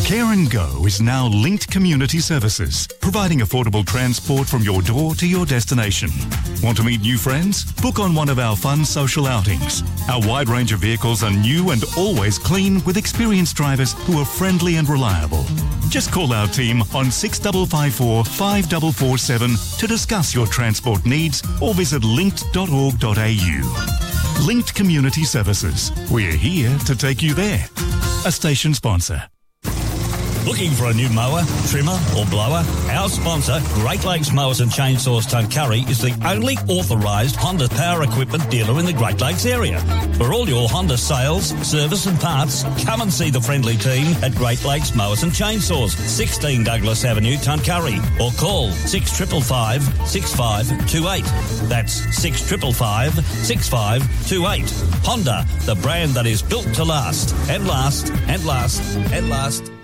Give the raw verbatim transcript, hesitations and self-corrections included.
Care and Go is now Linked Community Services, providing affordable transport from your door to your destination. Want to meet new friends? Book on one of our fun social outings. Our wide range of vehicles are new and always clean with experienced drivers who are friendly and reliable. Just call our team on six five five four, five four four seven to discuss your transport needs or visit linked dot org dot a u. Linked Community Services. We're here to take you there. A station sponsor. Looking for a new mower, trimmer or blower? Our sponsor, Great Lakes Mowers and Chainsaws Tuncurry, is the only authorised Honda power equipment dealer in the Great Lakes area. For all your Honda sales, service and parts, come and see the friendly team at Great Lakes Mowers and Chainsaws, sixteen Douglas Avenue, Tuncurry, or call six five five, six five two eight. That's six five five, six five two eight. Honda, the brand that is built to last, and last, and last, and last.